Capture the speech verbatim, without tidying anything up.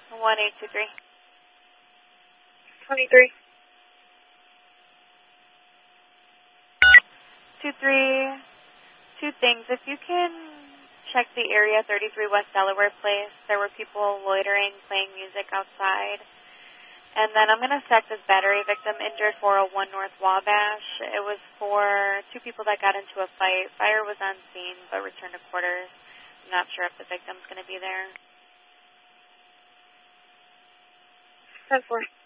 one eight two three. twenty-three. two three, two things. If you can check the area, thirty-three West Delaware Place. There were people loitering, playing music outside. And then I'm going to check this battery victim injured, four oh one North Wabash. It was for two people that got into a fight. Fire was on scene, but returned to quarters. I'm not sure if the victim's going to be there. ten four.